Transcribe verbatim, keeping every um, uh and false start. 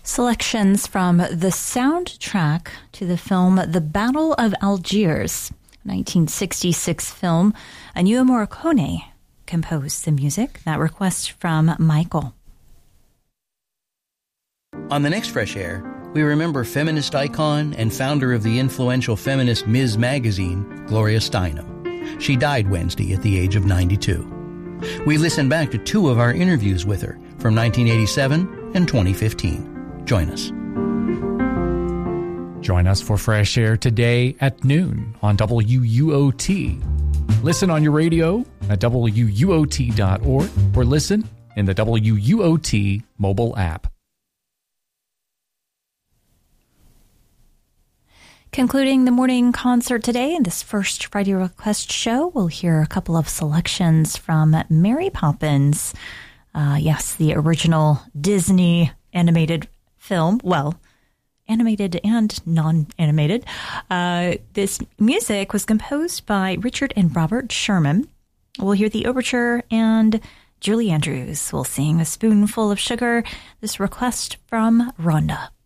Selections from the soundtrack to the film The Battle of Algiers, nineteen sixty-six film. Ennio Morricone composed the music. That request from Michael. On the next Fresh Air, we remember feminist icon and founder of the influential feminist Miz Magazine, Gloria Steinem. She died Wednesday at the age of ninety-two. We listen back to two of our interviews with her from nineteen eighty-seven and twenty fifteen. Join us. Join us for Fresh Air today at noon on W U O T. Listen on your radio at W U O T dot org or listen in the W U O T mobile app. Concluding the morning concert today in this first Friday Request show, we'll hear a couple of selections from Mary Poppins. Uh, yes, the original Disney animated film. Well, animated and non-animated. Uh, this music was composed by Richard and Robert Sherman. We'll hear the overture, and Julie Andrews will sing A Spoonful of Sugar. This request from Rhonda.